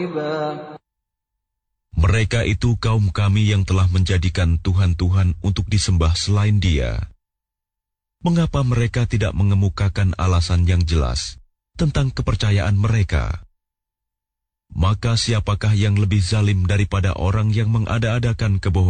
رِبًا. Mereka itu kaum kami yang telah menjadikan Tuhan-Tuhan untuk disembah selain Dia. Mengapa mereka tidak mengemukakan alasan yang jelas tentang kepercayaan mereka? Maka siapakah yang lebih zalim daripada orang yang mengada-adakan kebohongan